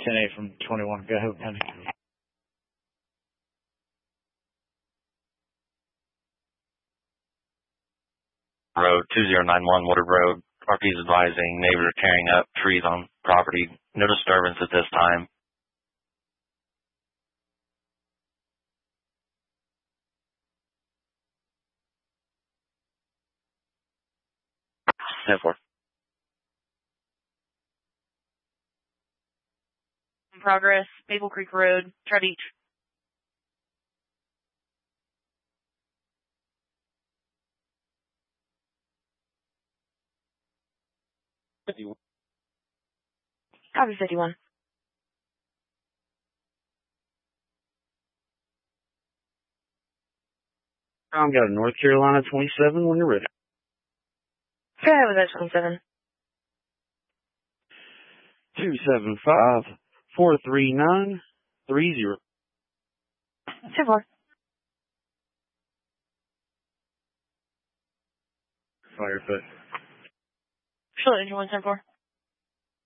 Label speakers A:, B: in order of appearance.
A: 10-8 from 21. Go ahead, Penny.
B: Road 2091 Woodard Road. RP is advising neighbors are tearing up trees on property. No disturbance at this time. Stand for.
C: In progress, Maple Creek Road, Trout Beach. Copy 51.
A: I've got a North Carolina 27 when you're ready.
C: Go ahead with that 27.
A: 275-439-30.
C: 10-4.
A: Firefoot.
C: Charlotte, engine 110-4.